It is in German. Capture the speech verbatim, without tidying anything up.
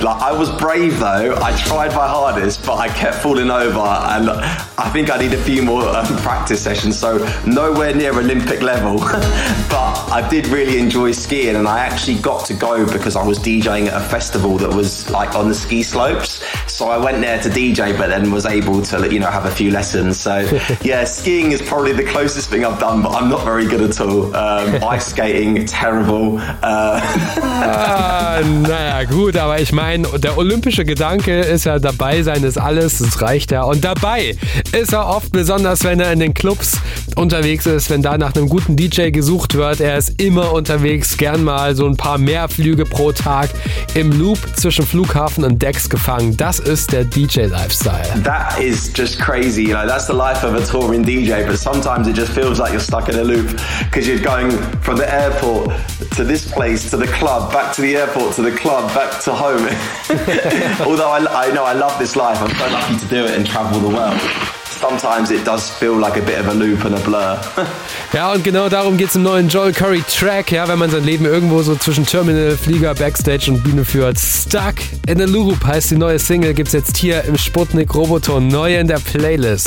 Like, I was brave though. I tried my hardest, but I kept falling over, and I think I need a few more um, practice sessions. So nowhere near Olympic level, but I did really enjoy skiing, and I actually got to go because I was DJing at a festival that was like on the ski slopes. So I went there to D J, but then was able to, you know, have a few lessons. So yeah, skiing is probably the closest thing I've done, but I'm not very good at all. Um, ice skating, terrible. Uh ah, naja, gut, aber ich meine, der olympische Gedanke ist ja, dabei sein ist alles, das reicht ja. Und dabei ist er oft, besonders wenn er in den Clubs unterwegs ist, wenn da nach einem guten D J gesucht wird. Er ist immer unterwegs, gern mal so ein paar mehr Flüge pro Tag im Loop zwischen Flughafen und Decks gefangen. Das ist der D J-Lifestyle. That is just crazy. You know, that's the life of a touring D J, but sometimes it just feels like you're stuck in a loop because you're going from the airport to this place, to the club, back to the airport, to the club, back to home. Although I, I know I love this life, I'm so lucky to do it and travel the world. Sometimes it does feel like a bit of a loop and a blur. Ja, und genau darum geht's im neuen Joel Corry Track, ja, wenn man sein Leben irgendwo so zwischen Terminal, Flieger, Backstage und Bühne führt. Stuck in a Loop heißt die neue Single, gibt's jetzt hier im Sputnik Roboton neu in der Playlist.